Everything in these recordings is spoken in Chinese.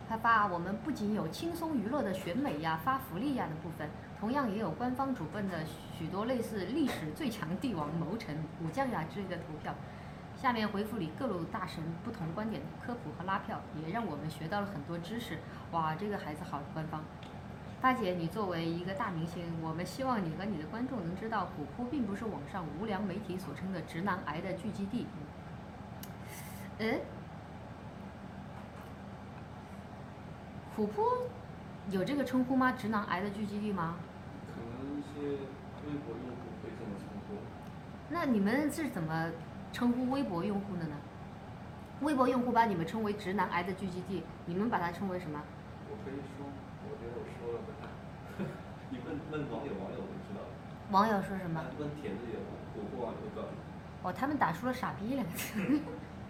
他发我们不仅有轻松娱乐的选美呀、发福利呀的部分，同样也有官方主办的许多类似历史最强帝王谋臣、武将呀之类的投票。下面回复里各路大神不同观点的科普和拉票，也让我们学到了很多知识。哇，这个孩子好官方。大姐，你作为一个大明星，我们希望你和你的观众能知道，虎扑并不是网上无良媒体所称的直男癌的聚集地。虎扑有这个称呼吗？直男癌的聚集地吗？ 可能一些微博用户会这么称呼。 那你们是怎么称呼微博用户的呢？微博用户把你们称为直男癌的聚集地，你们把它称为什么？ 我可以说，我觉得我说了不太。你问网友就知道了。 网友说什么？ 问帖子里的虎扑网友会告诉你。 哦，他们打出了傻逼两个字。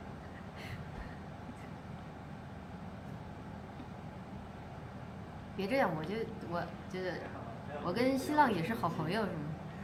别这样，我觉得我跟新浪也是好朋友，是吗？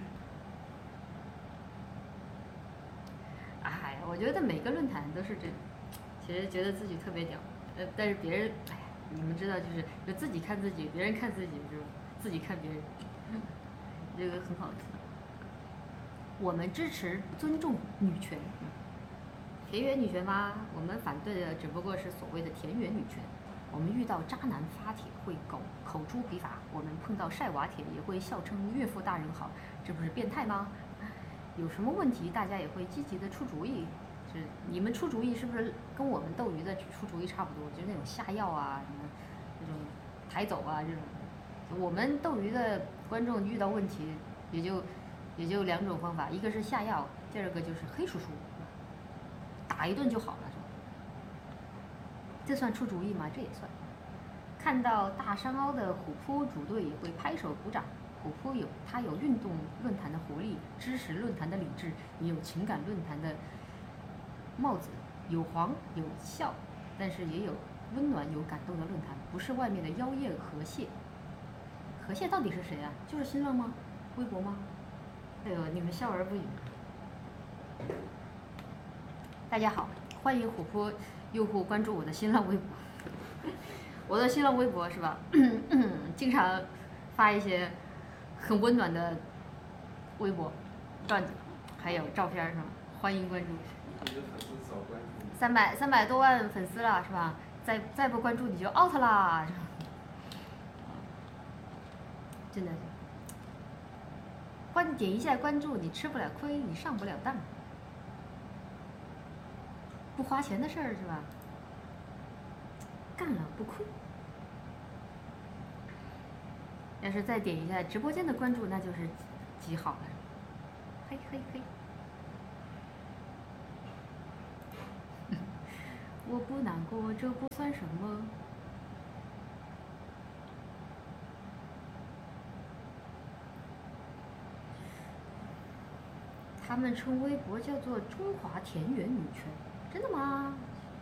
哎，我觉得每个论坛都是这，其实觉得自己特别屌，但是别人，哎呀，你们知道，就自己看自己，别人看自己，是吧？自己看别人，这个很好听。我们支持尊重女权，田园女权吗？我们反对的只不过是所谓的田园女权。我们遇到渣男发帖会口诛笔伐，我们碰到晒娃帖也会笑称岳父大人好，这不是变态吗？有什么问题大家也会积极的出主意，是你们出主意是不是跟我们斗鱼的出主意差不多？就是那种下药啊，什么那种抬走啊这种。我们斗鱼的观众遇到问题也就两种方法，一个是下药，第二个就是黑叔叔，打一顿就好了。这算出主意吗？这也算。看到大山凹的虎扑主队也会拍手鼓掌。虎扑它有运动论坛的活力，知识论坛的理智，也有情感论坛的帽子，有黄有笑，但是也有温暖有感动的论坛，不是外面的妖艳河蟹。河蟹到底是谁啊？就是新浪吗？微博吗？哎呦，你们笑而不语。大家好，欢迎虎扑用户关注我的新浪微博。我的新浪微博是吧？经常发一些很温暖的微博段子，还有照片是吧？欢迎关注。300多万粉丝了是吧？再不关注你就 out 啦，真的是。点一下关注，你吃不了亏，你上不了当。不花钱的事儿是吧？干了不亏。要是再点一下直播间的关注，那就是极好了。嘿嘿嘿。我不难过，这不算什么。他们称微博叫做中华田园女权，真的吗？